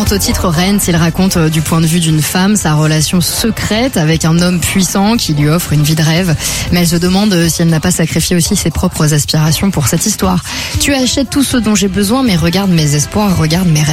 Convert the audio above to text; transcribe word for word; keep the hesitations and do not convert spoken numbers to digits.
Quant au titre Rent, il raconte du point de vue d'une femme sa relation secrète avec un homme puissant qui lui offre une vie de rêve. Mais elle se demande si elle n'a pas sacrifié aussi ses propres aspirations pour cette histoire. Tu achètes tout ce dont j'ai besoin, mais regarde mes espoirs, regarde mes rêves.